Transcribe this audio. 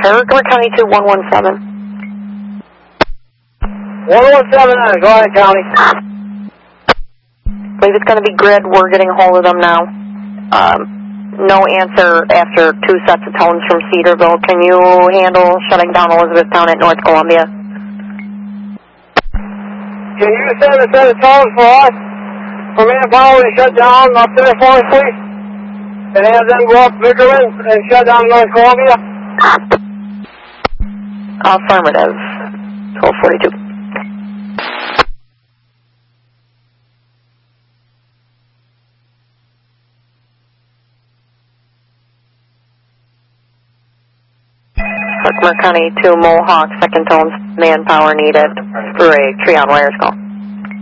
Herkimer County 2117. 1179, go ahead, County. I believe it's going to be grid. We're getting a hold of them now. No answer after 2 sets of tones from Cedarville. Can you handle shutting down Elizabethtown at North Columbia? Can you send a set of tones for us, for manpower to shut down up there for us, please? And have them go up Vickerman and shut down North Columbia? Affirmative. 1242. Herkimer County 2 Mohawk, second tones, manpower needed for a tree on wires call.